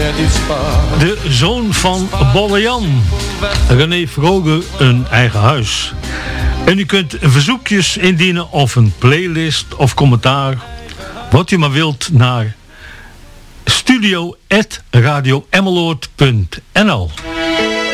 De zoon van Bolle Jan, René Vroger, een eigen huis. En u kunt verzoekjes indienen of een playlist of commentaar, wat u maar wilt, naar studio@radioemmeloord.nl.